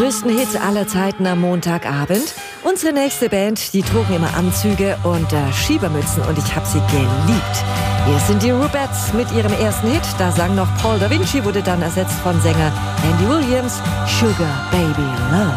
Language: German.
größten Hits aller Zeiten am Montagabend. Unsere nächste Band, die trugen immer Anzüge und Schiebermützen und ich habe sie geliebt. Hier sind die Rubettes mit ihrem ersten Hit. Da sang noch Paul Da Vinci, wurde dann ersetzt von Sänger Andy Williams. Sugar Baby Love.